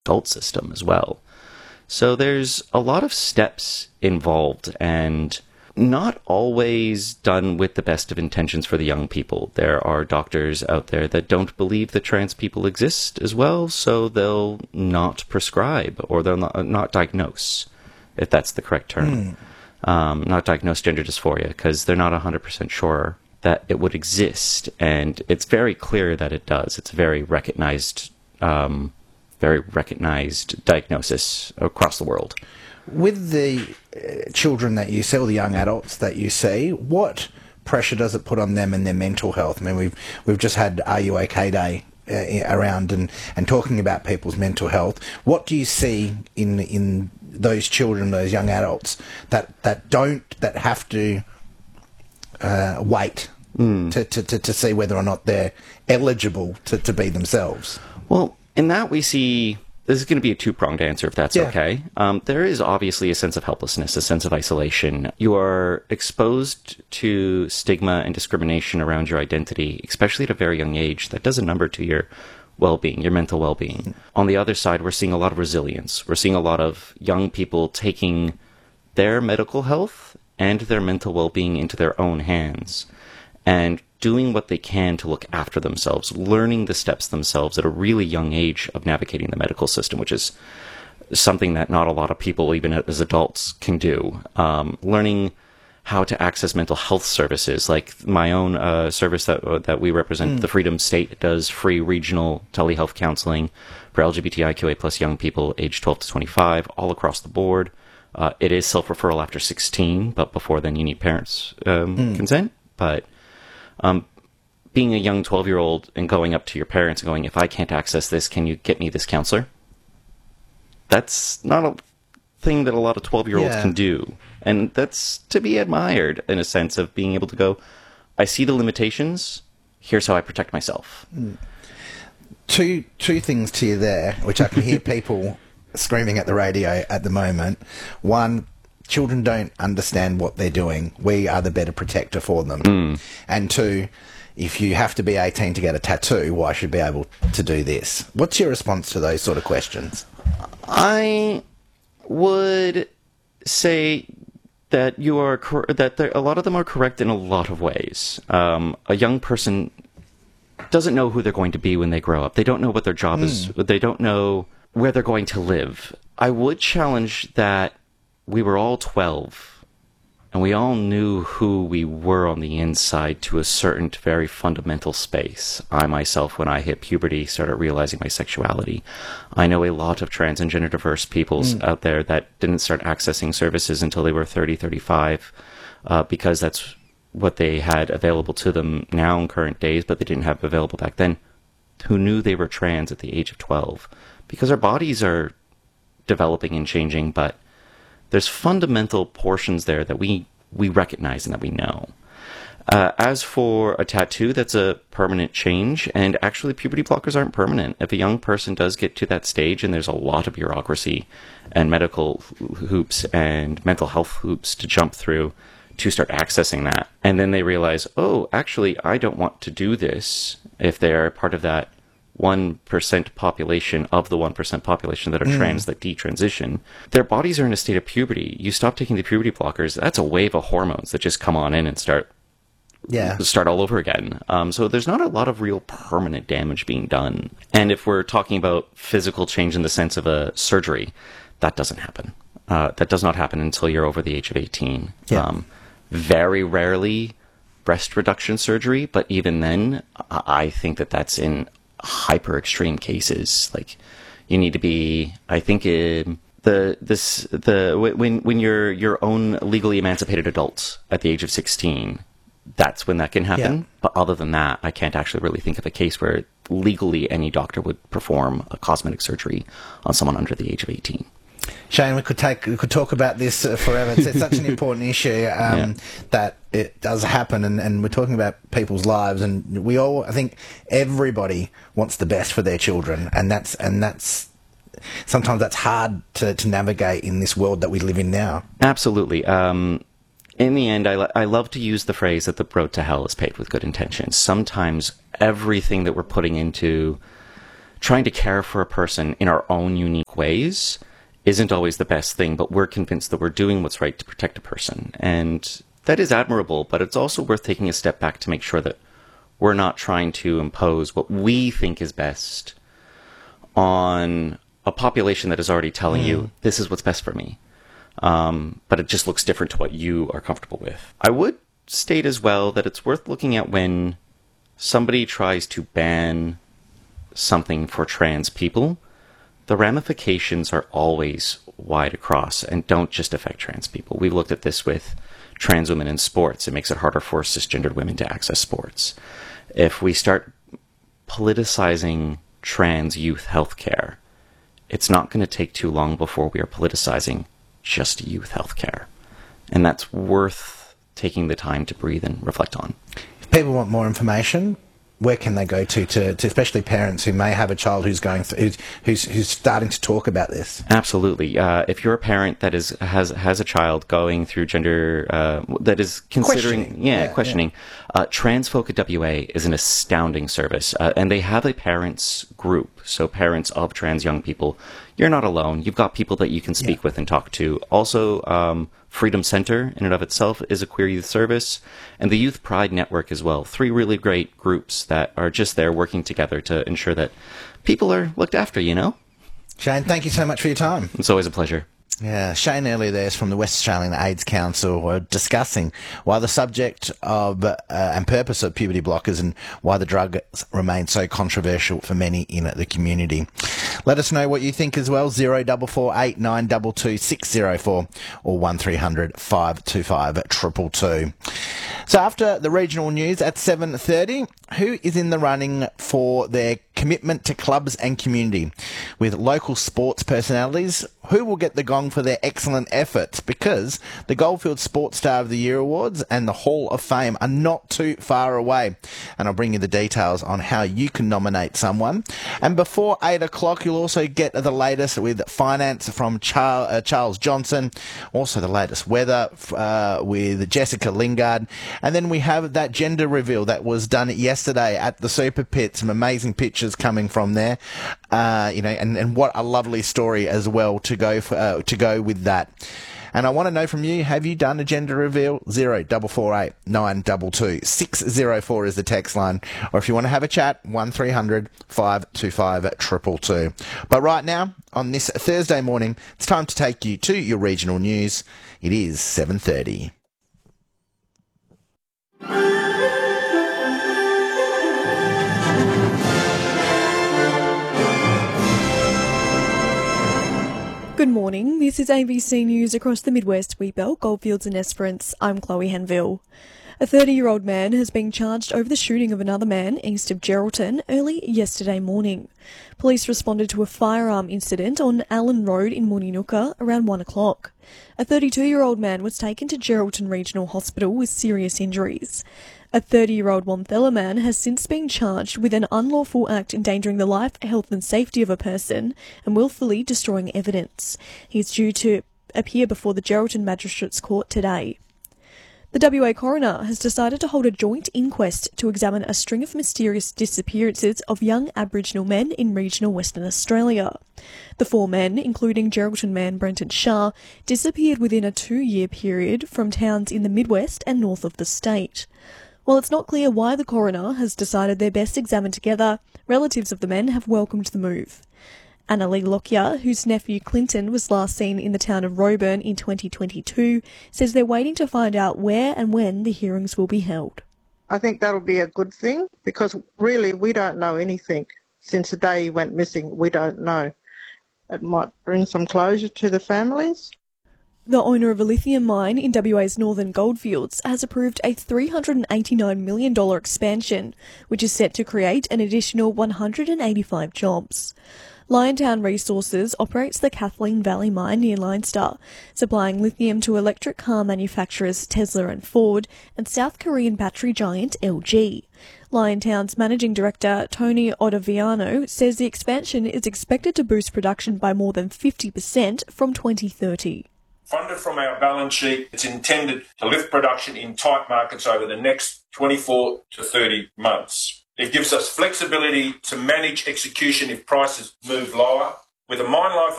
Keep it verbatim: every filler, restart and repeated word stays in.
adult system as well. So there's a lot of steps involved, and not always done with the best of intentions for the young people. There are doctors out there that don't believe that trans people exist as well, so they'll not prescribe, or they'll not, not diagnose, if that's the correct term. Mm. Um, not diagnose gender dysphoria, because they're not one hundred percent sure that it would exist, and it's very clear that it does. It's a very recognized, um, very recognized diagnosis across the world. With the uh, children that you see, or the young adults that you see, what pressure does it put on them and their mental health? I mean, we've we've just had Are You OK Day uh, around and, and talking about people's mental health. What do you see in in those children, those young adults that, that don't, that have to uh, wait mm. to, to, to, to see whether or not they're eligible to, to be themselves? Well, in that we see... This is going to be a two-pronged answer, if that's yeah. okay. Um, there is obviously a sense of helplessness, a sense of isolation. You are exposed to stigma and discrimination around your identity, especially at a very young age. That does a number to your well-being, your mental well-being. Mm-hmm. On the other side, we're seeing a lot of resilience. We're seeing a lot of young people taking their medical health and their mental well-being into their own hands, and doing what they can to look after themselves, learning the steps themselves at a really young age of navigating the medical system, which is something that not a lot of people, even as adults, can do. Um, learning how to access mental health services, like my own uh, service that uh, that we represent, mm. the Freedom State, does free regional telehealth counseling for L G B T I Q A plus young people aged twelve to twenty-five, all across the board. Uh, it is self-referral after sixteen, but before then you need parents' um, mm. consent. But Um, being a young twelve-year-old and going up to your parents and going, if I can't access this, can you get me this counselor? That's not a thing that a lot of twelve-year-olds yeah. can do. And that's to be admired, in a sense of being able to go, I see the limitations, here's how I protect myself. Mm. Two, two things to you there, which I can hear people screaming at the radio at the moment. One, children don't understand what they're doing. We are the better protector for them. Mm. And two, if you have to be eighteen to get a tattoo, why should you be able to do this? What's your response to those sort of questions? I would say that you are cor- that there, a lot of them are correct in a lot of ways. Um, a young person doesn't know who they're going to be when they grow up. They don't know what their job mm. is. They don't know where they're going to live. I would challenge that we were all twelve, and we all knew who we were on the inside to a certain very fundamental space. I myself, when I hit puberty, started realizing my sexuality. I know a lot of trans and gender diverse people mm. out there that didn't start accessing services until they were thirty, thirty-five, uh, because that's what they had available to them now in current days, but they didn't have available back then, who knew they were trans at the age of twelve. Because our bodies are developing and changing, but there's fundamental portions there that we, we recognize and that we know. Uh, as for a tattoo, that's a permanent change, and actually puberty blockers aren't permanent. If a young person does get to that stage, and there's a lot of bureaucracy and medical hoops and mental health hoops to jump through to start accessing that, and then they realize, oh, actually, I don't want to do this, if they're part of that one percent population of the one percent population that are mm. trans that detransition, their bodies are in a state of puberty. You stop taking the puberty blockers, that's a wave of hormones that just come on in and start yeah. start all over again. Um, so there's not a lot of real permanent damage being done. And if we're talking about physical change in the sense of a surgery, that doesn't happen. Uh, that does not happen until you're over the age of eighteen. Yeah. Um, very rarely breast reduction surgery, but even then, I think that that's in hyper extreme cases. Like, you need to be, I think it, the this the when when you're your own legally emancipated adult at the age of sixteen, that's when that can happen. Yeah. But other than that, I can't actually really think of a case where legally any doctor would perform a cosmetic surgery on someone under the age of eighteen. Shane, we could take we could talk about this uh, forever. It's, it's such an important issue um, yeah. that it does happen, and, and we're talking about people's lives, and we all, I think, everybody wants the best for their children, and that's and that's sometimes that's hard to, to navigate in this world that we live in now. Absolutely. Um, in the end, I, lo- I love to use the phrase that the road to hell is paved with good intentions. Sometimes everything that we're putting into trying to care for a person in our own unique ways isn't always the best thing, but we're convinced that we're doing what's right to protect a person. And that is admirable, but it's also worth taking a step back to make sure that we're not trying to impose what we think is best on a population that is already telling mm. you, this is what's best for me. Um, but it just looks different to what you are comfortable with. I would state as well that it's worth looking at when somebody tries to ban something for trans people. The ramifications are always wide across and don't just affect trans people. We've looked at this with trans women in sports. It makes it harder for cisgendered women to access sports. If we start politicizing trans youth healthcare, it's not going to take too long before we are politicizing just youth healthcare. And that's worth taking the time to breathe and reflect on. If people want more information, where can they go to, to, to especially parents who may have a child who's going through, who's, who's, who's starting to talk about this? Absolutely. Uh, if you're a parent that is has has a child going through gender, uh, that is considering, questioning. yeah, yeah questioning, yeah. Uh, Transfolk at W A is an astounding service, uh, and they have a parents group. So parents of trans young people, you're not alone. You've got people that you can speak yeah. with and talk to. Also, um, Freedom Center in and of itself is a queer youth service, and the Youth Pride Network as well. Three really great groups that are just there working together to ensure that people are looked after, you know? Shane, thank you so much for your time. It's always a pleasure. Yeah, Shane earlier there is from the West Australian AIDS Council uh, discussing why the subject of uh, and purpose of puberty blockers and why the drug remains so controversial for many in the community. Let us know what you think as well, zero four four eight nine two two six zero four or one three hundred five two five two two two. So after the regional news at seven thirty, who is in the running for their commitment to clubs and community? With local sports personalities, who will get the gong for their excellent efforts? Because the Goldfields Sports Star of the Year Awards and the Hall of Fame are not too far away. And I'll bring you the details on how you can nominate someone. And before eight o'clock, you'll also get the latest with finance from Charles, uh, Charles Johnson. Also the latest weather uh, with Jessica Lingard. And then we have that gender reveal that was done yesterday at the Super Pit. Some amazing pictures coming from there. Uh, you know, and, and what a lovely story as well to go for, uh, to go with that. And I want to know from you, have you done a gender reveal? zero four four eight nine two two six zero four is the text line. Or if you want to have a chat, one three hundred five two five two two two. But right now, on this Thursday morning, it's time to take you to your regional news. It is seven thirty. Good morning, this is A B C News across the Midwest, Wheatbelt, Goldfields and Esperance. I'm Chloe Hanville. A thirty-year-old man has been charged over the shooting of another man east of Geraldton early yesterday morning. Police responded to a firearm incident on Allen Road in Mooninooka around one o'clock. A thirty-two-year-old man was taken to Geraldton Regional Hospital with serious injuries. A thirty-year-old Wonthella man has since been charged with an unlawful act endangering the life, health and safety of a person and willfully destroying evidence. He is due to appear before the Geraldton Magistrates Court today. The W A coroner has decided to hold a joint inquest to examine a string of mysterious disappearances of young Aboriginal men in regional Western Australia. The four men, including Geraldton man Brenton Shah, disappeared within a two-year period from towns in the Midwest and north of the state. While it's not clear why the coroner has decided they're best examined together, relatives of the men have welcomed the move. Annalie Lockyer, whose nephew Clinton was last seen in the town of Roebourne in twenty twenty-two, says they're waiting to find out where and when the hearings will be held. I think that'll be a good thing because really we don't know anything. Since the day he went missing, we don't know. It might bring some closure to the families. The owner of a lithium mine in W A's northern goldfields has approved a three hundred eighty-nine million dollars expansion, which is set to create an additional one hundred eighty-five jobs. Liontown Resources operates the Kathleen Valley mine near Leinster, supplying lithium to electric car manufacturers Tesla and Ford and South Korean battery giant L G. Liontown's managing director Tony Ottaviano says the expansion is expected to boost production by more than fifty percent from twenty thirty. Funded from our balance sheet, it's intended to lift production in tight markets over the next twenty-four to thirty months. It gives us flexibility to manage execution if prices move lower. With a mine life